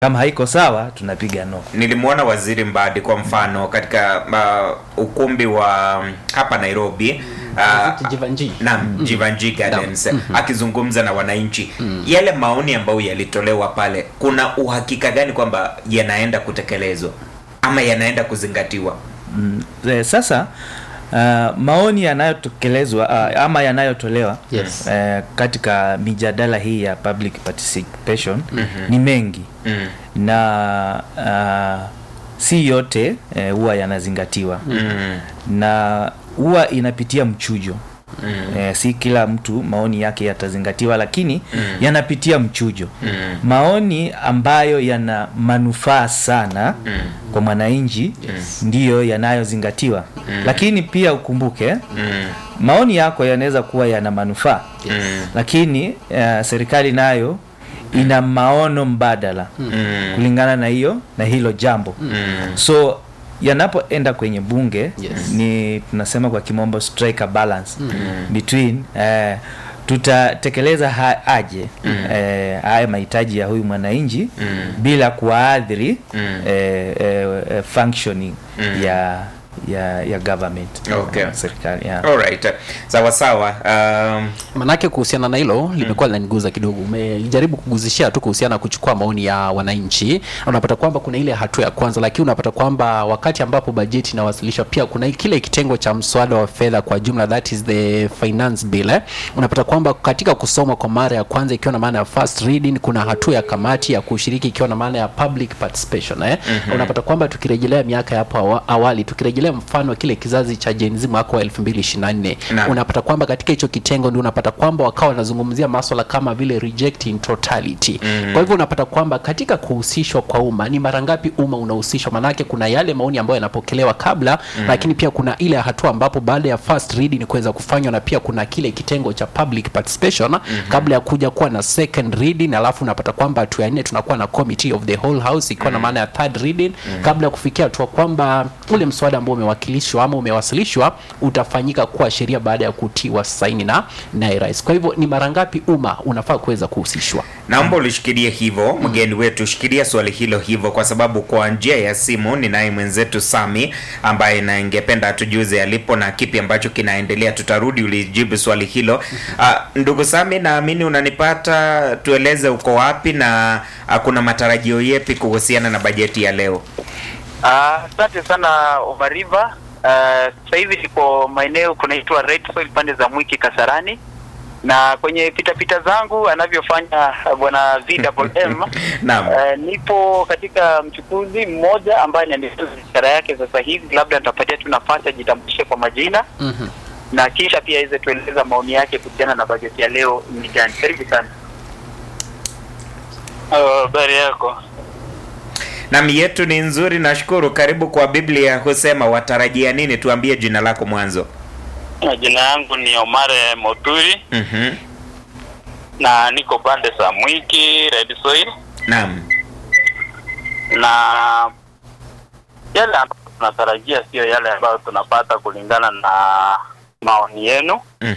Kama haiko sawa tunapiga no. Nilimuona Waziri Mbadi kwa mfano katika ukumbi wa hapa Nairobi, Jivanji Gardens, akizungumza na wananchi. Yale maoni ambayo yalitolewa pale, kuna uhakika gani kwamba yanaenda kutekelezwa ama yanaenda kuzingatiwa? Sasa maoni yanayotekelezwa ama yanayotolewa katika mijadala hii ya public participation ni mengi, na si yote huwa yanazingatiwa, na huwa inapitia mchujo. Si kila mtu maoni yake yatazingatiwa, lakini yanapitia mchujo. Maoni ambayo yana manufaa sana kwa mwananchi ndiyo yanayozingatiwa. Lakini pia ukumbuke maoni yako yanaweza kuwa yana manufaa, lakini serikali nayo ina maono mbadala kulingana na hilo jambo. So yanapoenda kwenye bunge, ni tunasema kwa kimombo strike a balance between tutatekeleza aje haya mahitaji ya huyu mwananchi bila kuathiri functioning ya government. Okay. Serikali. Alright. Sawa. Manake kuhusiana na hilo limekuwa linaniguza kidogo. Umejaribu kuguzishia tu kuhusiana na kuchukua maoni ya wananchi. Unapata kwamba kuna ile hatua ya kwanza, lakini unapata kwamba wakati ambapo bajeti inawasilishwa pia kuna kile kitengo cha mswada wa fedha kwa jumla, that is the finance bill. Unapata kwamba katika kusoma kwa mara ya kwanza ikiwa na maana ya first reading, kuna hatua ya kamati ya kushiriki ikiwa na maana ya public participation. Unapata kwamba tukirejelea miaka hapo awali, tukirejelea mfano kile kizazi cha Gen Z mwaka wa 2024, unapata kwamba katika hicho kitengo ndio unapata kwamba wakawa wanazungumzia masuala kama vile rejecting totality. Kwa hivyo unapata kwamba katika kuhusishwa kwa umma, ni mara ngapi umma unahusishwa? Manake kuna yale maoni ambayo yanapokelewa kabla, lakini pia kuna ile hatua ambapo baada ya first reading kuweza kufanywa, na pia kuna kile kitengo cha public participation kabla ya kuja kuwa na second reading, alafu unapata kwamba hatua ya 4 tunakuwa na committee of the whole house ikiwa na maana ya third reading, kabla ya kufikia hatua kwamba ule mswada ambao umewakilishwa ama umewasilishwa utafanyika kuwa sheria baada ya kutiwa saini na rais. Kwa hivyo ni mara ngapi umma unafaa kuweza kuhusishwa? Naomba ulishikilie hivyo, mgeni wetu, shikilia swali hilo hivyo, kwa sababu kwa njia ya simu ninaye mwenzetu Sami ambaye ningependa atujuze alipo na kipi ambacho kinaendelea. Tutarudi ulijibu swali hilo. Ndugu Sami, naamini unanipata. Tueleze uko wapi na kuna matarajio yepi kuhusiana na bajeti ya leo? Asante sana Omariva. Sasa hivi niko maeneo kunaitwa Red Soil pande za Mwiki Kasarani, na kwenye pita zangu anavyofanya bwana VMM nipo katika mchukuzi mmoja ambaye anaendeleza biashara yake sasa hivi. Labda nitapatia tu nafasi ajitambulishe kwa majina na kisha pia iweze tueleza maoni yake kuhusiana na bajeti ya leo ni gani. Karibu sana. Habari yako? Nami yetu ni nzuri, nashukuru. Karibu kwa Biblia husema watarajia nini? Tuambie jina lako mwanzo. Jina yangu ni Omar Moturi. Na niko pande za Mwiki Red Soil. Naam. Na yale ambayo tunatarajia sio yale ambayo tunapata kulingana na maoni yenu.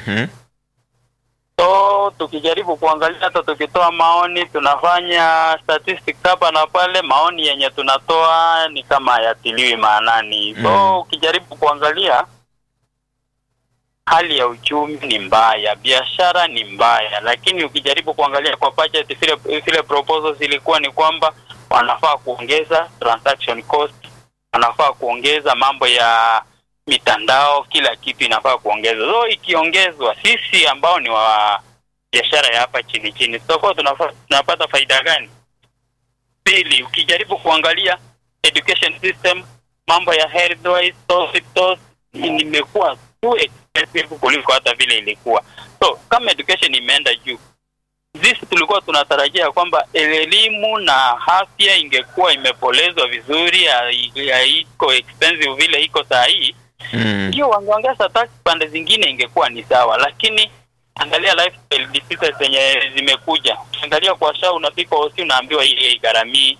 So tukijaribu kuangalia, hata tukitoa maoni, tunafanya statistics hapa na pale, maoni yenye tunatoa ni kama yatiliwi maanani. So ukijaribu kuangalia, hali ya uchumi ni mbaya, biashara ni mbaya, lakini ukijaribu kuangalia kwa budget, zile proposals ilikuwa ni kwamba wanafaa kuongeza transaction cost, wanafaa kuongeza mambo ya mitandao, kila kitu inafaa kuongezwa. So ikiongezwa, sisi ambao ni wa biashara ya hapa chini soko tunapata faida gani? Pili, ukijaribu kuangalia education system, mambo ya health wise, hospitals imekuwa too expensive kuliko hata vile ilikuwa. So kama education imeenda juu, sisi tulikuwa tunatarajia kwamba elimu na afya ingekuwa imepolezwa vizuri, iko expensive vile iko saa hii. Ndio wangeongeza tax pande zingine ingekuwa ni sawa, lakini angalia lifestyle diseases zenye zimekuja. Angalia kwa SHA unapika hosi unaambiwa hii gharamii,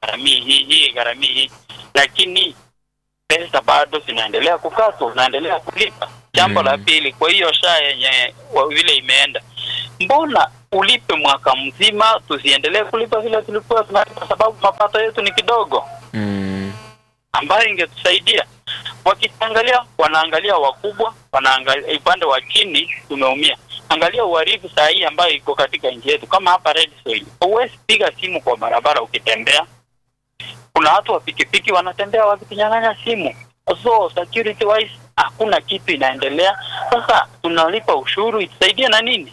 lakini pesa bado zinaendelea kukatwa, unaendelea kulipa. Jambo la pili, kwa hiyo SHA yenye vile imeenda, mbona ulipe mwaka mzima, tusiendelee kulipa vile tulikuwa tunalipa, kwa sababu mapato yetu ni kidogo, ambayo ingetusaidia. Wakiangalia, wanaangalia wakubwa, wanaangalia upande wa chini, tumeumia. Angalia uharifu saa hii ambayo iko katika nchi yetu, kama hapa Red Soil. Huwezi piga simu kwa barabara ukitembea. Kuna watu wa pikipiki wanatembea wakinyang'anya simu. So security wise hakuna kitu inaendelea. Sasa tunalipa ushuru, itusaidie na nini?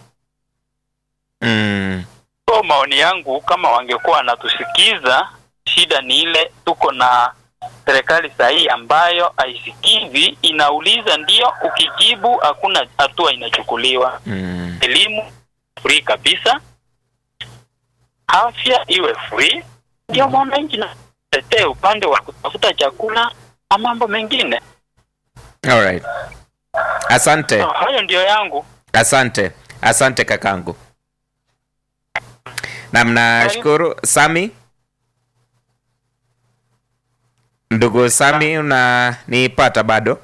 So maoni yangu, kama wangekuwa wanatusikiza, shida ni ile tuko na serikali sahihi ambayo haisikizi, inauliza ndio, ukijibu hakuna hatua inachukuliwa. Elimu free kabisa, afya iwe free, ndio mwananchi na tetee upande wa kutafuta chakula na mambo mengine. Alright. Asante. Hayo ndio yangu. Asante kakangu. Na mnashukuru. Sami? Ndugu Sami, unanipata bado?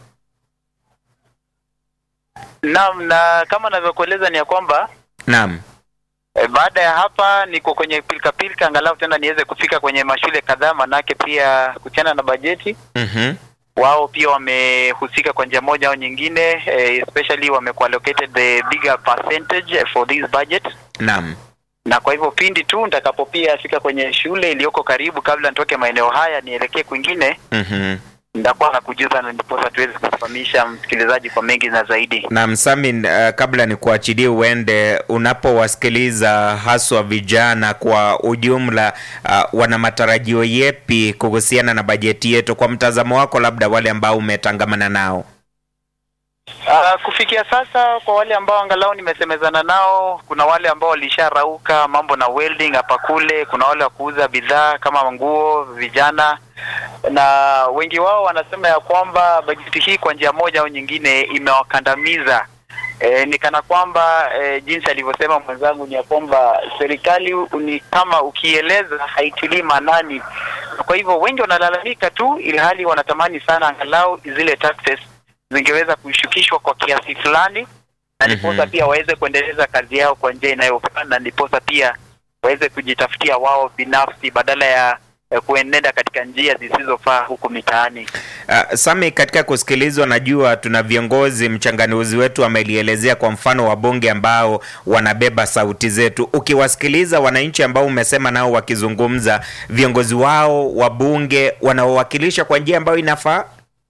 Naam, na kama navyokueleza ni ya kwamba Naam. Baada ya hapa niko kwenye pilika angalau tena niweze kufika kwenye mashule kadhaa, manake pia kuchana na bajeti. Wao pia wamehusika kwa njia moja au nyingine, especially wamekuwa allocated the bigger percentage for this budget. Naam. Na kwa hivyo pindi tu nitakapopia fika kwenye shule iliyoko karibu, kabla nitoke maeneo haya nielekee kwingine, ndakuwa na kujuza na ndiposa tuweze kufahamisha msikilizaji kwa mengi na zaidi. Na Msami, kabla ni kuachilie uende, unapowasikiliza haswa vijana kwa ujumla, wana matarajio yepi kuhusiana na bajeti yetu kwa mtazamo wako, labda wale ambao umetangamana nao? Kufikia sasa, kwa wale ambao angalau nimesemezana nao, kuna wale ambao walisharauka mambo na welding hapa kule, kuna wale wa kuuza bidhaa kama nguo, vijana, na wengi wao wanasema ya kwamba bajeti hii kwa njia moja au nyingine imewakandamiza. Ni kana kwamba jinsi alivyosema mwenzangu ni ya kwamba serikali ni kama ukieleza haitilii maanani. Kwa hivyo wengi wanalalamika tu, ilhali wanatamani sana angalau zile taxes zingeweza kushukishwa kwa kiasi fulani, na ndiposa pia waweze kuendeleza kazi yao kwa njia inayofaa, na ndiposa pia waweze kujitafutia wao binafsi badala ya kuenenda katika njia zisizofaa huku mitaani. Sami, katika kusikilizwa, najua tuna viongozi, mchanganuzi wetu amelielezea kwa mfano wa bunge ambao wanabeba sauti zetu. Ukiwasikiliza wananchi ambao umesema nao wakizungumza, viongozi wao wa bunge wanaowakilisha kwa njia ambayo inafaa?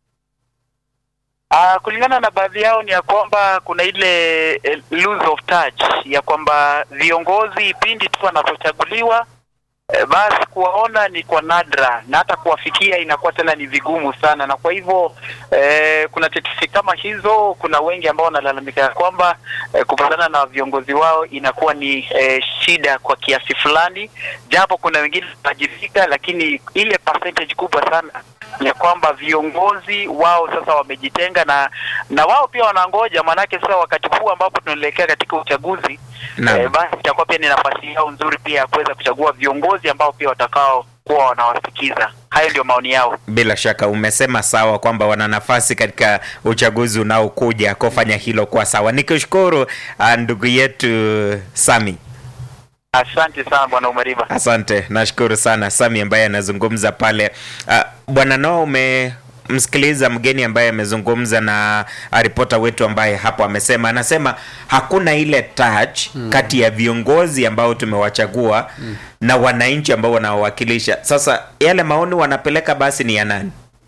Kulingana na baadhi yao ni ya kwamba kuna ile lose of touch ya kwamba viongozi pindi tu wanapochaguliwa, basi kuwaona ni kwa nadra, na hata kuwafikia inakuwa tena ni vigumu sana. Na kwa hivyo kuna tetesi kama hizo. Kuna wengi ambao wanalalamika ya kwamba kupatana na viongozi wao inakuwa ni shida kwa kiasi fulani, japo kuna wengine wanajifika, lakini ile percentage kubwa sana ya kwamba viongozi wao sasa wamejitenga, na wao pia wanangoja, manake sasa wakati huu ambapo tunaelekea katika uchaguzi, basi itakuwa pia ni nafasi yao nzuri pia ya kuweza kuchagua viongozi ambao pia watakao kuwa wanawasikiza. Hayo ndio maoni yao. Bila shaka umesema sawa kwamba wana nafasi katika uchaguzi unaokuja kufanya hilo kwa sawa. Nikushukuru ndugu yetu Sami. Asante sana Bwana Umariba. Asante, nashukuru sana Sami ambaye anazungumza pale. Bwana Noah, umemsikiliza mgeni ambaye amezungumza na ripota wetu ambaye hapo anasema hakuna ile touch kati ya viongozi ambao tumewachagua na wananchi ambao wanawakilisha. Sasa yale maoni wanapeleka basi ni ya nani?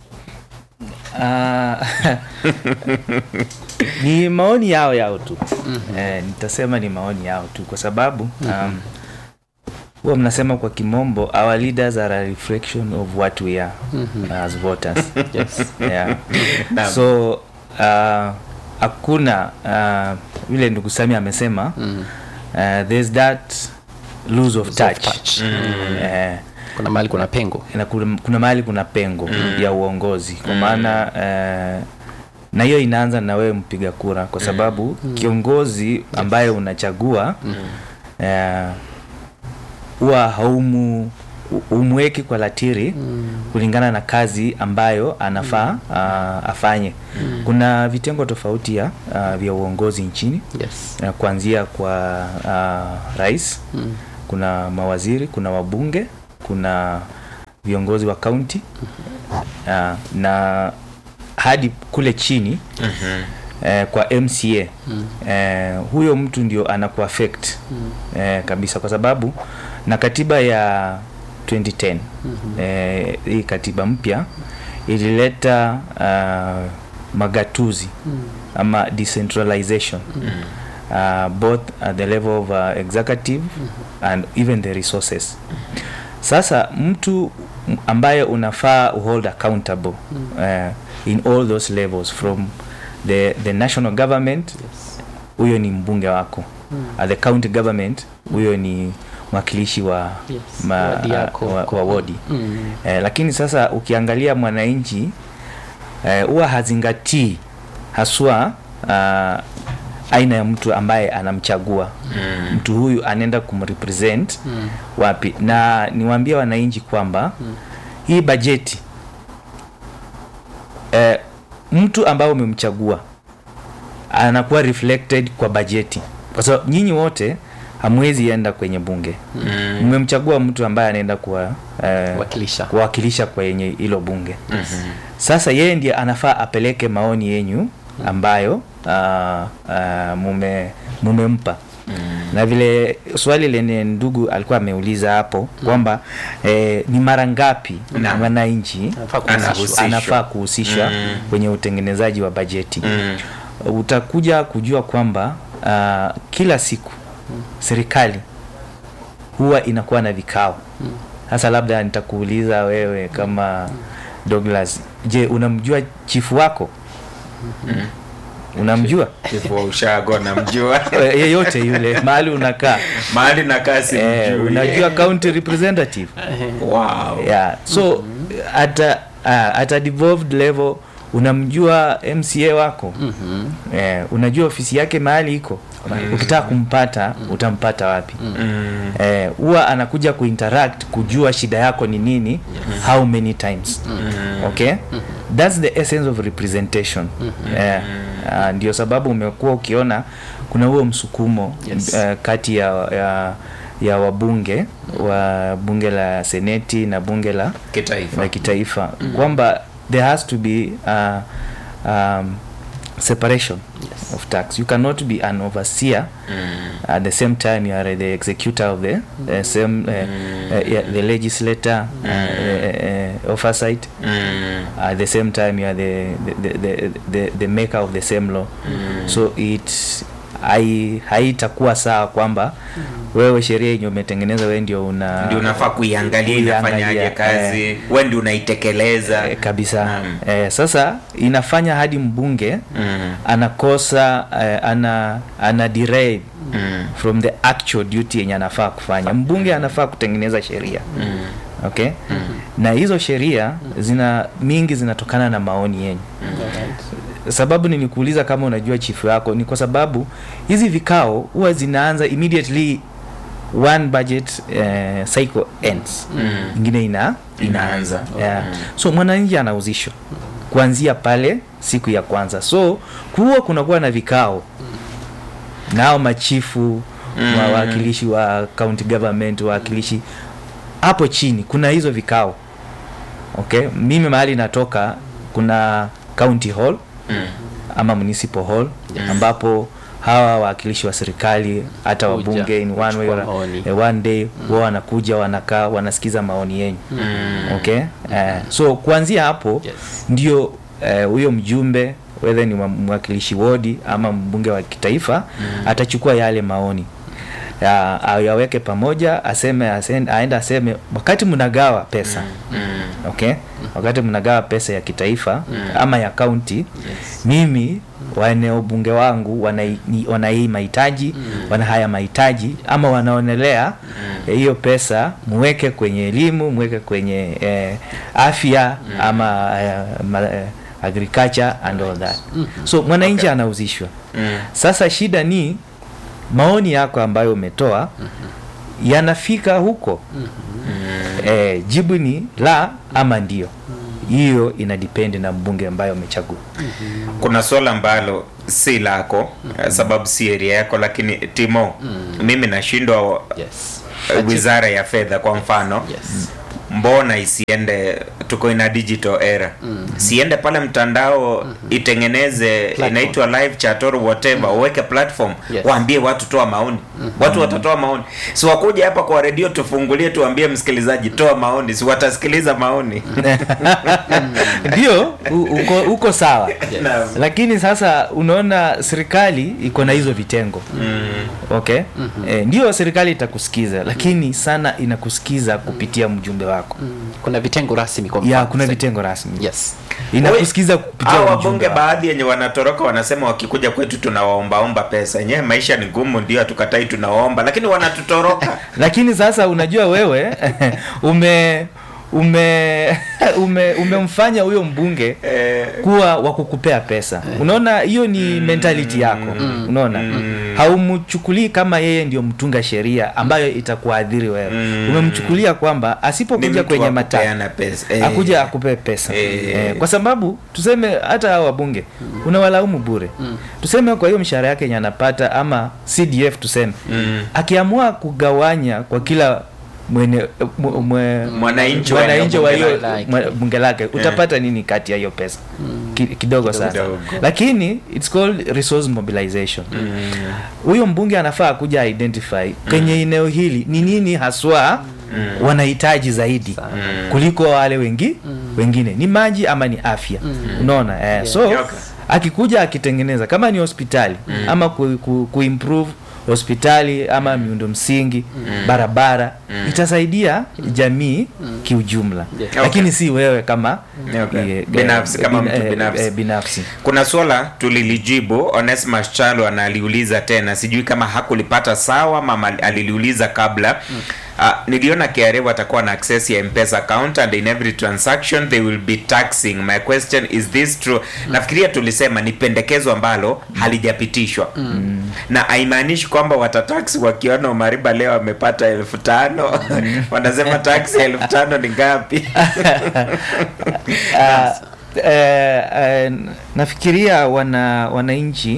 Ni maoni yao tu. Nitasema ni maoni yao tu kwa sababu huwa mnasema kwa kimombo, our leaders are a reflection of what we are as voters. Yes. Yeah. So hakuna vile ndugu Sami amesema, there's that lose of touch. Kuna mahali kuna pengo. Kuna mahali kuna pengo ya uongozi, kwa maana na hiyo inaanza na wewe mpiga kura, kwa sababu kiongozi ambaye unachagua huwa haumu umweki kwa latiri kulingana na kazi ambayo anafaa afanye. Kuna vitengo tofauti ya vya uongozi nchini. Yes. Kuanzia kwa rais, kuna mawaziri, kuna wabunge, kuna viongozi wa county, na hadi kule chini kwa MCA. Huyo mtu ndio anaku affect kabisa, kwa sababu na katiba ya 2010 hii katiba mpya ilileta magatuzi ama decentralization, both at the level of executive and even the resources. Sasa mtu ambaye unafaa hold accountable in all those levels from the national government, huyo ni mbunge wako. At the county government, huyo ni mwakilishi wa wa wodi. Lakini sasa ukiangalia mwananchi huwa hazingatii haswa aina ya mtu ambaye anamchagua. Mtu huyu anaenda kumrepresent wapi. Na niwaambie wananchi kwamba hii bajeti mtu ambaye umemchagua anakuwa reflected kwa bajeti, kwa sababu nyinyi wote hamwezi enda kwenye bunge. Mmemchagua mtu ambaye anaenda kuwakilisha kwenye hilo bunge. Sasa yeye ndiye anafaa apeleke maoni yenyu ambayo mumempa. Na vile swali lenye ndugu alikuwa ameuliza hapo kwamba ni mara ngapi wananchi anafaa kuhusishwa kwenye utengenezaji wa bajeti. Utakuja kujua kwamba kila siku serikali huwa inakuwa na vikao. Sasa labda nitakuuliza wewe kama Douglas, je, unamjua chifu wako? Unamjua? Chifu wa Ushago namjua. Yeyote yule mahali unakaa. Mahali nakaa simjui. Unajua county representative? Wow. Yeah. So at a devolved level unamjua MCA wako. Unajua ofisi yake mahali iko. Ukitaka kumpata utampata wapi? Huwa anakuja kuinteract kujua shida yako ni nini, how many times. Okay? That's the essence of representation. Ndio sababu umekuwa ukiona kuna huo msukumo kati ya wabunge wa bunge la seneti na bunge la kitaifa kwamba there has to be separation of tax. You cannot be an overseer at the same time you are the executor of the same the legislator oversight. At the same time you are the maker of the same law. So haitakuwa sawa kwamba wewe sheria yenye umetengeneza wewe ndio unafaa kuiangalia inafanyaje kazi, wewe ndio unaitekeleza kabisa. Sasa inafanya hadi mbunge anakosa ana derail from the actual duty yenye anafaa kufanya. Mbunge anafaa kutengeneza sheria. Okay? Na hizo sheria mingi zinatokana na maoni yenu. Sababu nilikuuliza kama unajua chifu yako ni kwa sababu hizi vikao huwa zinaanza immediately one budget cycle ends. Ingine inaanza. So mwananchi anauzishwa kuanzia pale siku ya kwanza. So kunakuwa na vikao nao machifu, wawakilishi wa county government, wawakilishi hapo chini kuna hizo vikao. Okay? Mimi mahali natoka kuna county hall ama municipal hall ambapo hawa wawakilishi wa serikali hata wabunge in one way or one day wao wanakuja wanakaa wanasikiza maoni yenu. Okay? So kuanzia hapo ndio huyo mjumbe whether ni mwakilishi wodi ama mbunge wa kitaifa atachukua yale maoni yaweke pamoja, aenda aseme wakati mnagawa pesa. Okay? Wakati mnagawa pesa ya kitaifa ama ya county, mimi waeneo bunge wangu wana hii mahitaji, wana haya mahitaji, ama wanaonelea hiyo pesa muweke kwenye elimu, muweke kwenye afya ama agriculture and all that. So mwananchi anauzishwa. Sasa shida ni maoni yako ambayo umetoa yanafika huko? Jibu ni la ama ndio. Hiyo ina depend na mbunge ambayo umechagua. Kuna swala ambalo si lako sababu si area yako, lakini Timo, mimi nashindwa wizara ya fedha kwa mfano, mbona isiende, tuko ina digital era, siende pale mtandao itengeneze inaitwa live chat or whatever, uweke platform, waambie watu toa maoni, watu watatoa maoni. Si wakuja hapa kwa radio tufungulie tuambie msikilizaji toa maoni, si watasikiliza maoni. Ndio uko sawa. Lakini sasa unaona serikali iko na hizo vitengo. Okay? Ndio serikali itakusikiza, lakini sana inakusikiza kupitia mjumbe wako. Kuna vitengo rasmi kwa mfano. Kuna vitengo rasmi. Yes. Inakusikiza kupitia mjumbe. Wabunge baadhi yenye wanatoroka wanasema wakikuja kwetu tunawaomba pesa. Yenyewe maisha ni ngumu, ndio tukatai tunawaomba, lakini wanatutoroka. Lakini sasa unajua wewe umemfanya huyo mbunge kuwa wa kukupea pesa. Unaona hiyo ni mentality yako. Unaona? Haumchukulii kama yeye ndio mtunga sheria ambayo itakuadhiri wewe. Umemchukulia kwamba asipokuja kwenye matatu akuja akupe pesa. Kwa sababu tuseme hata hao wabunge unawalaumu bure. Tuseme kwa hiyo mshahara yake yenye anapata ama CDF tuseme. Akiamua kugawanya kwa kila mwananchi wa hiyo bunge lake, utapata nini kati ya hiyo pesa? Kidogo sana. Lakini it's called resource mobilization. Huyo mbunge anafaa kuja identify kwenye eneo hili ni nini haswa wanahitaji zaidi kuliko wale wengine, ni maji ama ni afya. Unaona? So akikuja akitengeneza kama ni hospitali ama kuimprove hospitali ama miundo msingi, barabara, itasaidia jamii kiujumla. Lakini si wewe kama binafsi, kama mtu binafsi. Kuna swala tulilijibu, Onesmus Chalo analiuliza tena, sijui kama hakulipata sawa ama aliliuliza kabla. Niliona KRA watakuwa na access ya M-Pesa account and in every transaction they will be taxing. My question is this true? Nafikiria tulisema ni pendekezo ambalo halijapitishwa. Na haimaanishi kwamba watatax wakiona Omariba leo amepata 5,000 wanasema tax 5,000 ni ngapi? Nafikiria wananchi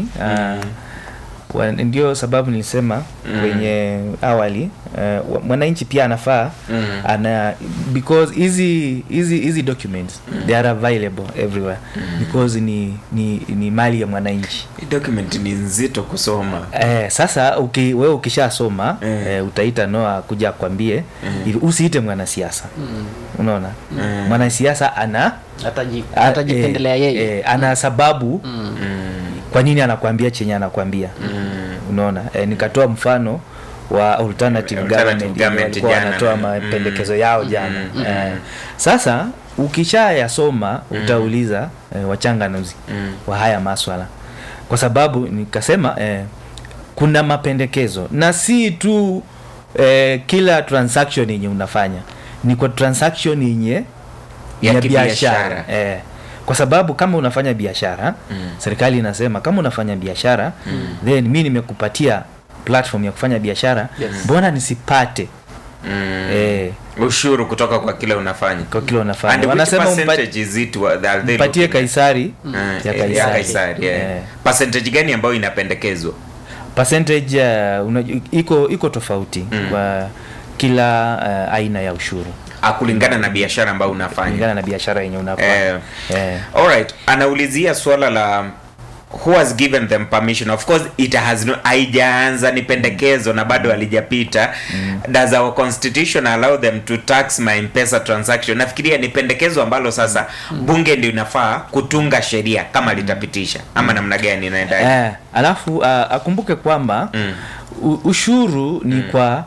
ndio sababu nilisema kwenye awali mwananchi pia anafaa because hizi documents they are available everywhere because ni mali ya mwananchi. Document ni nzito kusoma. Sasa wewe ukishasoma utaita Noah kuja kwambie usiite mwanasiasa. Unaona? Mwanasiasa atajipendelea yeye. Ana sababu kwa nini anakuambia chenye anakuambia. Unaona? Nikatoa mfano wa alternative government walikuwa wanatoa mapendekezo yao jana. Sasa ukishayasoma utauliza wachanganuzi wa haya maswala, kwa sababu nikasema kuna mapendekezo na si tu kila transaction yenye unafanya, ni kwa transaction yenye ya biashara. Kwa sababu kama unafanya biashara, serikali inasema kama unafanya biashara, then mimi nimekupatia platform ya kufanya biashara, mbona nisipate ushuru kutoka kwa kile unafanya? Wanasema mpatie Kaisari ya Kaisari. Percentage gani ambayo inapendekezwa? Percentage iko tofauti kwa kila aina ya ushuru. Kulingana na biashara ambayo unafanya. Kulingana na biashara yenye unafanya. Alright, anaulizia swala la who has given them permission. Of course it has no, haijaanza, ni pendekezo na bado halijapita. Does our constitution allow them to tax my M-Pesa transaction? Nafikiria ni pendekezo ambalo sasa bunge ndio inafaa kutunga sheria kama litapitisha ama namna gani inaendaje. Alafu akumbuke kwamba ushuru ni kwa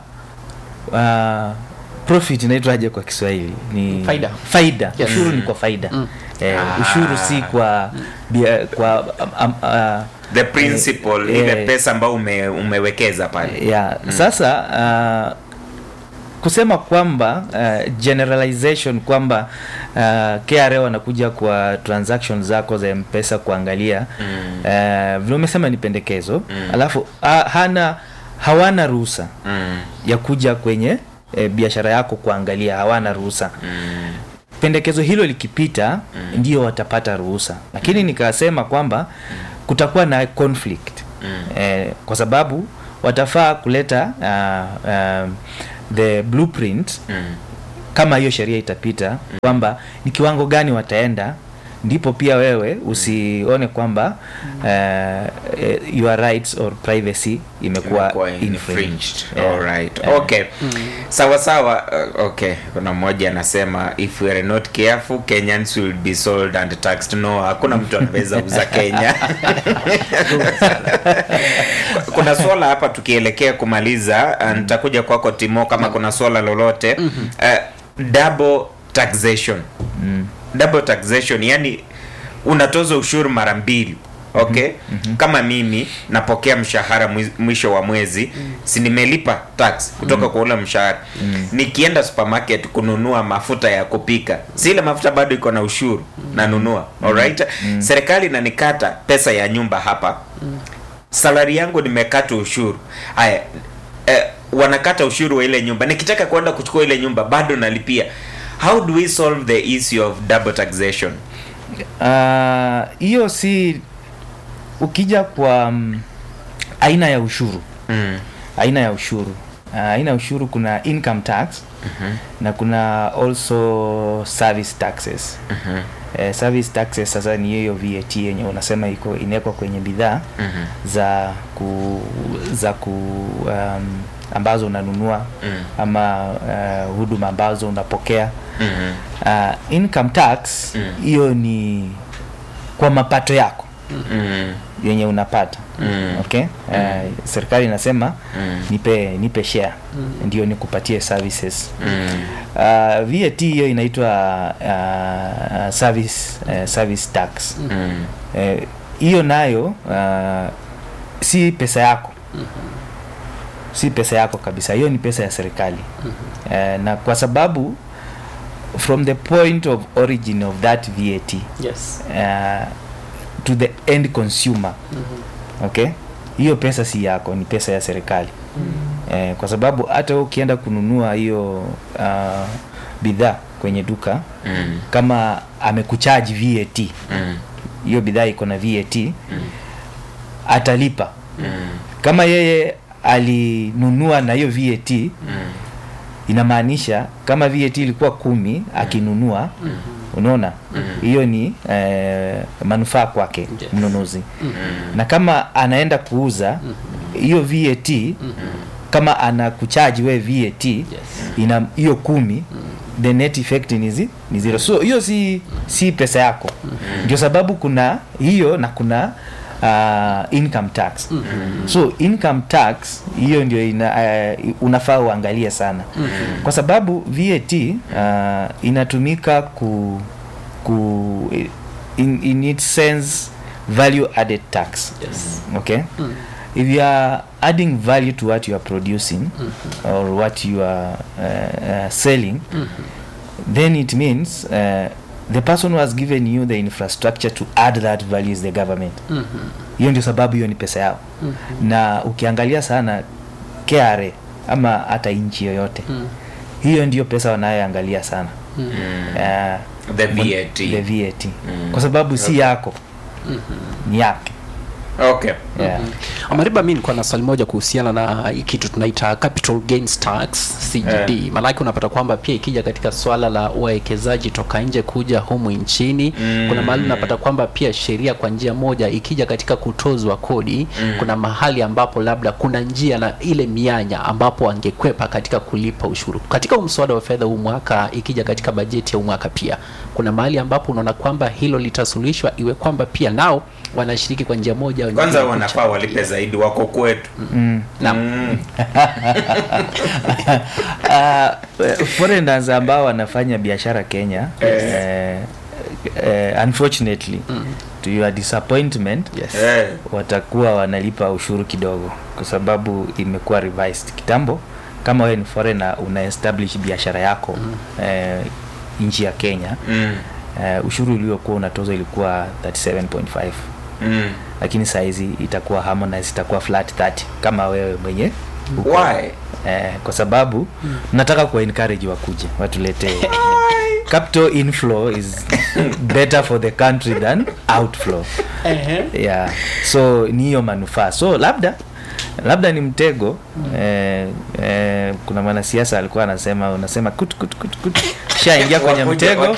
profit, inaitwaje kwa Kiswahili? Ni faida. Ushuru ni kwa faida. Ushuru si kwa the principle, ile pesa ambayo umewekeza pale. Sasa kusema kwamba generalization kwamba KRA wanakuja kwa transactions zako za M-Pesa kuangalia vile umesema ni pendekezo, alafu hawana ruhusa ya kuja kwenye biashara yako kuangalia, hawana ruhusa. Pendekezo hilo likipita ndio watapata ruhusa, lakini nikasema kwamba kutakuwa na conflict kwa sababu watafaa kuleta the blueprint kama hiyo sheria itapita kwamba ni kiwango gani wataenda, ndipo pia wewe usione kwamba your rights or privacy imekuwa infringed. Alright. Okay. Sawa sawa. Okay. Kuna mmoja anasema if we are not careful Kenyans will be sold and taxed. No, hakuna mtu anaweza uza Kenya. Kuna swala hapa tukielekea kumaliza, nitakuja kwako Timo kama kuna swala lolote. Double taxation. Double taxation, yani unatoza ushuru mara mbili. Okay? Kama mimi napokea mshahara mwisho wa mwezi, si nimelipa tax kutoka kwa ule mshahara. Nikienda supermarket kununua mafuta ya kupika, si ile mafuta bado iko na ushuru nanunua. Alright? Serikali inanikata pesa ya nyumba hapa. Salary yangu nimekata ushuru. Haya, wanakata ushuru wa ile nyumba. Nikitaka kwenda kuchukua ile nyumba bado nalipia. How do we solve the issue of double taxation? Hiyo si ukija kwa aina ya ushuru. Aina ya ushuru. Aina ya ushuru kuna income tax na kuna also service taxes. Service taxes sasa ni hiyo VAT yenye unasema iko inawekwa kwenye bidhaa za ambazo unanunua ama huduma ambazo unapokea. Income tax hiyo ni kwa mapato yako yenye unapata. Okay? Serikali inasema nipe share ndio nikupatie services. VAT hiyo inaitwa service tax. Hiyo nayo si pesa yako. Si pesa yako kabisa, hiyo ni pesa ya serikali. Na kwa sababu from the point of origin of that VAT, Yes. To the end consumer, okay, hiyo pesa si yako, ni pesa ya serikali. Kwa sababu hata ukienda kununua hiyo bidhaa kwenye duka, kama amekucharge VAT, hiyo bidhaa iko na VAT, atalipa. Kama yeye alinunua na hiyo VAT, inamaanisha kama VAT ilikuwa 10 akinunua, unaona, hiyo ni manufaa kwake mnunuzi. Na kama anaenda kuuza hiyo VAT, kama anakucharge we VAT ina hiyo 10, the net effect ni zero. So hiyo si pesa yako. Ndio sababu kuna hiyo na kuna income tax. So income tax hiyo ndio unafaa uangalie sana. Kwa sababu VAT inatumika in its sense value added tax. Yes. Okay? If you are adding value to what you are producing or what you are selling, then it means the person who has given you the infrastructure to add that value is the government. Hiyo ndio sababu hiyo ni pesa yao. Na ukiangalia sana KRA ama hata nchi yoyote, hiyo ndio pesa wanayoangalia sana. The VAT. The VAT. Kwa sababu si yako. Ni yake. Okay. Amariba, mimi nilikuwa na swali moja kuhusiana na kitu tunaita capital gains tax CGD. Maana unapata kwamba pia ikija katika swala la wawekezaji toka nje kuja humu nchini, kuna mahali unapata kwamba pia sheria kwa njia moja ikija katika kutozwa kodi, kuna mahali ambapo labda kuna njia na ile mianya ambapo angekwepa katika kulipa ushuru. Katika mswada wa fedha huu mwaka, ikija katika bajeti ya mwaka, pia kuna mahali ambapo unaona kwamba hilo litasuluhishwa, iwe kwamba pia nao wanashiriki kwa njia moja au kwanza wanafaa walipe zaidi, wako kwetu. Foreigners ambao wanafanya biashara Kenya, unfortunately, to your disappointment, watakuwa wanalipa ushuru kidogo, kwa sababu imekuwa revised. Kitambo kama wewe ni foreigner una establish biashara yako nchi ya Kenya, ushuru uliokuwa unatoza ilikuwa 37.5. Lakini saizi itakuwa harmonized, itakuwa flat 30 kama wewe mwenye Why? Kwa sababu nataka ku encourage wakuje watuletee. Capital inflow is better for the country than outflow. Yeah, so ni hiyo manufaa. So labda ni mtego. Kuna mwanasiasa alikuwa unasema kut shaingia kwenye mtego.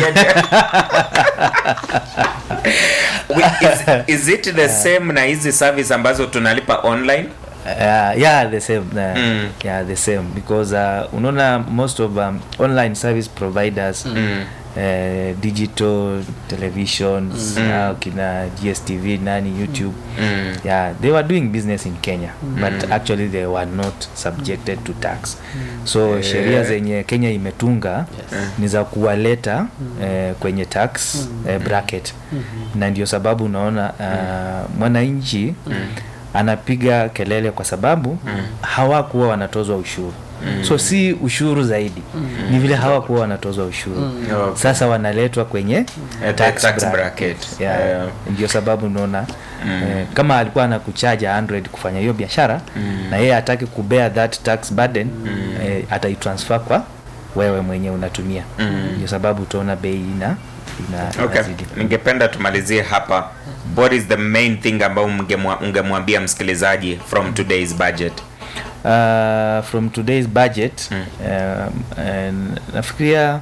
Is it the same na hizi service ambazo tunalipa online? Yeah, the same. Yeah, the same, because unaona most of online service providers, digital televisions, kina GSTV, YouTube, yeah, they were doing business in Kenya, but actually they were not subjected to tax. So sheria zenye Kenya imetunga ni za kuwaleta kwenye tax bracket, na ndio sababu unaona mwananchi anapiga kelele kwa sababu hawakuwa wanatozwa ushuru. So si ushuru zaidi, ni vile hawakuwa wanatozwa ushuru. Sasa wanaletwa kwenye tax bracket. Yeah. Ndio sababu unaona kama alikuwa anakuchaja 100 kufanya hiyo biashara, na yeye hataki kubear that tax burden, ataitransfer kwa wewe mwenye unatumia. Ndio sababu utaona bei Okay. Ningependa tumalizie hapa. What is the main thing ambao ungemwambia msikilizaji from today's budget? From today's budget, nafikiria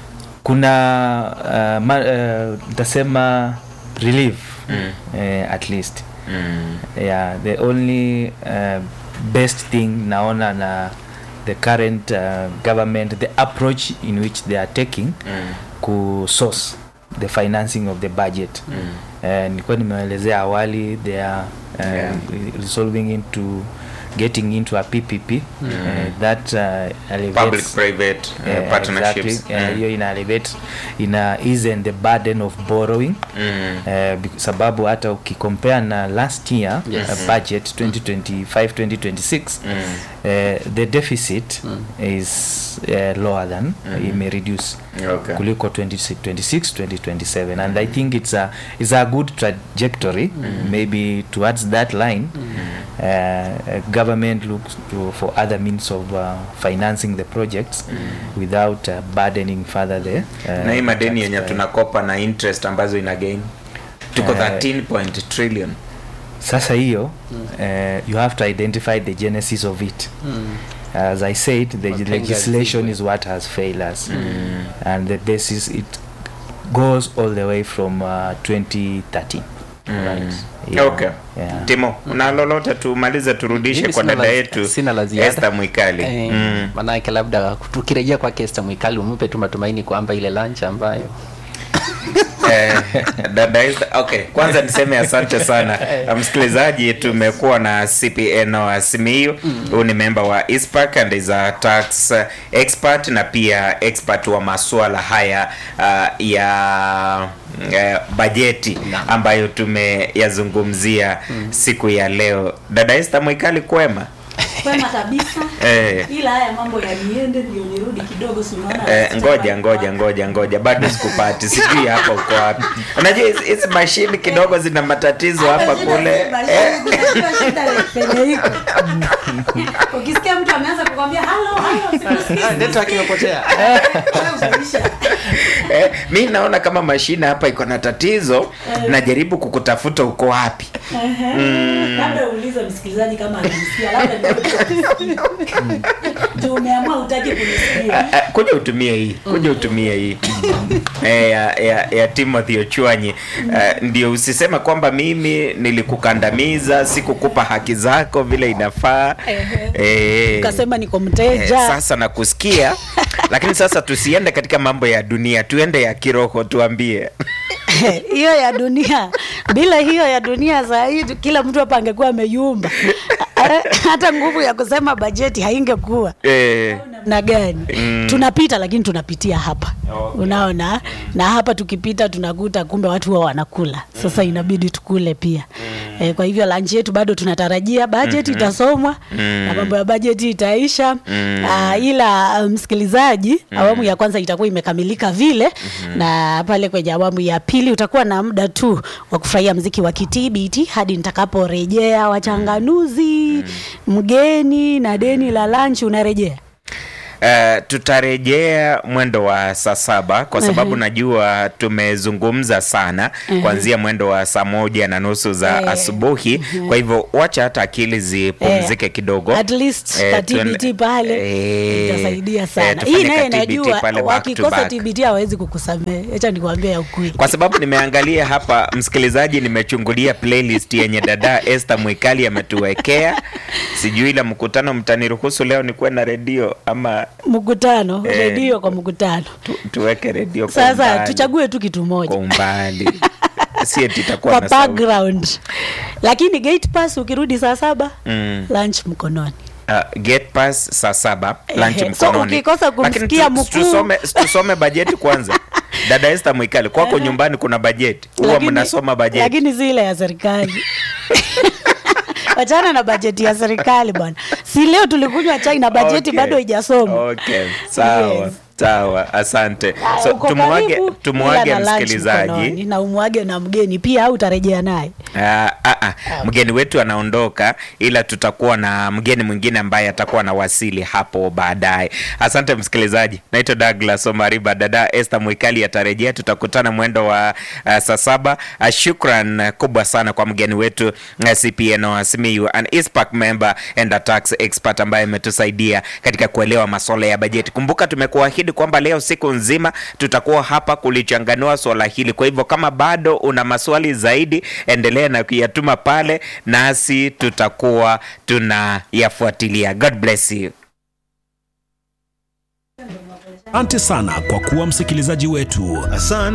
kuna nitasema relief, at least. Yeah, the only best thing naona na the current government, the approach in which they are taking ku source the financing of the budget. Nilikuwa nimeelezea awali, they are resolving into getting into a PPP, that public private partnerships. Hiyo ina elevate, ina ease the burden of borrowing, sababu hata ukicompare na last year budget 2025-2026, the deficit is lower than, it may reduce kuliko 2026-2027, and I think it's a good trajectory. Maybe towards that line, government looks for other means of financing the projects without burdening further the na hii madeni yenye tunakopa na interest ambazo ina gain tuko 13 trillion. Sasa hiyo you have to identify the genesis of it. As I said, the legislation is what has failed us, and the basis, it goes all the way from 2013. Right. Yeah. Okay. Yeah. Timo, una lolote tumalize turudishe kwa dada yetu Esther Mwikali. Manake labda tukirejea kwa Esther Mwikali umpe tu matumaini kwamba ile lunch ambayo dada Esther, okay, kwanza niseme asante sana. Msikilizaji, tumekuwa na CPN wa Simiyu. Huyu ni member wa ISPAC and is a tax expert na pia expert wa masuala haya ya bajeti ambayo tumeyazungumzia siku ya leo. Dada Esther Mwikali, kwema? Kwema kabisa. Ila haya mambo ya niende ndio nirudi kidogo, si unaona. Ngoja bado sikupati. Sijui hapa uko wapi. Unajua hizi machine kidogo zina matatizo hapa kule. Ukisikia mtu ameanza kukwambia hello, ndio akimepotea. Mimi naona kama mashine hapa iko na tatizo, najaribu kukutafuta uko wapi. Labda uulize msikilizaji kama anasikia, labda ndio umeamua utaki kunisikia. Kuja utumie hii. Ya Timothy Ochwanyi. Ndio usisema kwamba mimi nilikukandamiza, sikukupa haki zako vile inafaa. Ukasema niko mteja. Sasa nakusikia. Lakini sasa tusiende katika mambo ya dunia, tuende ya kiroho, tuambie. Hiyo ya dunia, bila hiyo ya dunia zaidi kila mtu hapa angekuwa ameyumba. Hata nguvu ya kusema bajeti haingekuwa. Na gani? Tunapita, lakini tunapitia hapa. Okay. Unaona? Na hapa tukipita tunakuta kumbe watu wao wanakula. Sasa inabidi tukule pia. Kwa hivyo lunch yetu bado tunatarajia bajeti itasomwa na mambo ya bajeti itaisha. Ila msikilizaji, awamu ya kwanza itakuwa imekamilika vile, na pale kwenye awamu ya pili utakuwa na muda tu wa kufurahia muziki wa KTBT hadi nitakaporejea wachanganuzi bajeti, mgeni na deni la lunch unarejea? Tutarejea mwendo wa saa 7 kwa sababu najua tumezungumza sana kuanzia mwendo wa saa 1:30 za asubuhi. Kwa hivyo wacha hata akili zipumzike kidogo. At least TBT pale itasaidia sana. Hii naye najua wakikosa TBT hawezi kukusamehe. Acha nikwambie ya ukweli. Kwa sababu nimeangalia hapa, msikilizaji, nimechungulia playlist yenye dada Esther Mwikali ametuwekea. Sijui ila mkutano mtaniruhusu leo nikuwe na redio ama mkutano, redio kwa mkutano. Tuweke redio kwa sasa umbali. Tuchague tu kitu moja. Kwa umbali. Si eti itakuwa na background. Lakini gate pass ukirudi saa 7, lunch mkononi. Gate pass saa 7, lunch mkononi. So ukikosa kumsikia mkuu. Tusome bajeti kwanza. Dada Esther Mwikali, kwako nyumbani kuna bajeti? Huwa mnasoma bajeti? Lakini si ile ya serikali. Wachana na bajeti ya serikali bwana. Si leo tulikunywa chai na bajeti bado haijasoma. Okay, sawa. Yes. Sawa, asante. So tumuage msikilizaji na umwage na mgeni pia, au utarejea naye? Mgeni wetu anaondoka, ila tutakuwa na mgeni mwingine ambaye atakuwa na wasili hapo baadaye. Asante msikilizaji. Naitwa Douglas Omariba. Dada Esther Mwikali atarejea, tutakutana mwendo wa saa 7. Shukran kubwa sana kwa mgeni wetu CPN Simiyu, an ISPAC member and a tax expert ambaye ametusaidia katika kuelewa masuala ya bajeti. Kumbuka tumekuahidi kwamba leo siku nzima tutakuwa hapa kulichanganua swala hili. Kwa hivyo kama bado una maswali zaidi, endelea na kuyatuma pale, nasi tutakuwa tunayafuatilia. God bless you. Asante sana kwa kuwa msikilizaji wetu. Asante.